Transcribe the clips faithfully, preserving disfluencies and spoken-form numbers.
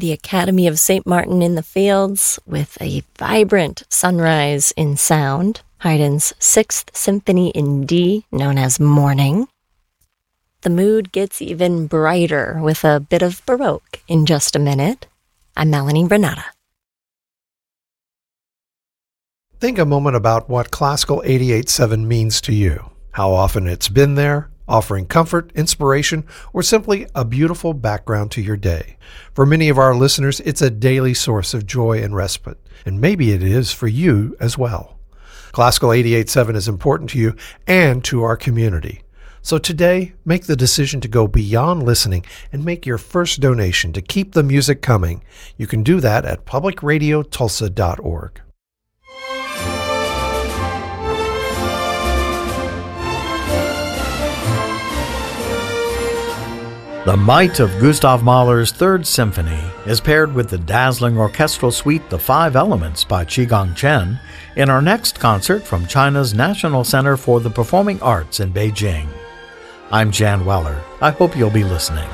the Academy of Saint Martin in the Fields with a vibrant sunrise in sound, Haydn's Sixth Symphony in D, known as Morning. The mood gets even brighter with a bit of Baroque in just a minute. I'm Melanie Renata. Think a moment about what Classical eighty-eight point seven means to you, how often it's been there, offering comfort, inspiration, or simply a beautiful background to your day. For many of our listeners, it's a daily source of joy and respite, and maybe it is for you as well. Classical eighty-eight point seven is important to you and to our community. So today, make the decision to go beyond listening and make your first donation to keep the music coming. You can do that at public radio tulsa dot org. The might of Gustav Mahler's Third Symphony is paired with the dazzling orchestral suite The Five Elements by Qigong Chen in our next concert from China's National Center for the Performing Arts in Beijing. I'm Jan Weller. I hope you'll be listening.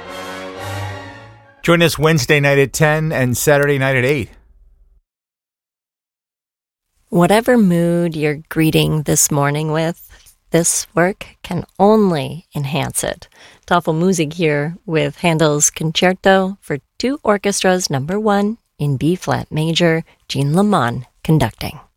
Join us Wednesday night at ten and Saturday night at eight. Whatever mood you're greeting this morning with, this work can only enhance it. Tafelmusik here with Handel's Concerto for Two Orchestras number one in B-flat major, Jean Lamont conducting.